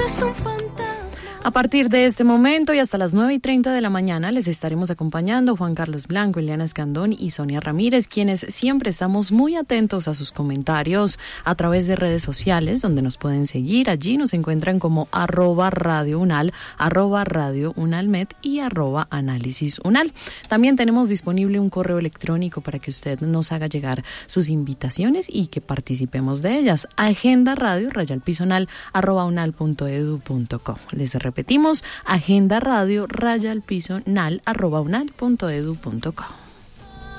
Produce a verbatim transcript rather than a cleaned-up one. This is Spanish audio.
es un fantasma. A partir de este momento y hasta las nueve y treinta de la mañana les estaremos acompañando Juan Carlos Blanco, Eliana Escandón y Sonia Ramírez, quienes siempre estamos muy atentos a sus comentarios a través de redes sociales, donde nos pueden seguir. Allí nos encuentran como arroba Radio Unal, arroba Radio Unalmed y arroba Análisis Unal. También tenemos disponible un correo electrónico para que usted nos haga llegar sus invitaciones y que participemos de ellas. Agenda Radio, raya al piso unal, arroba unal punto edu punto co. Les repetimos, agenda radio, raya al piso, nal, arroba unal punto edu punto co.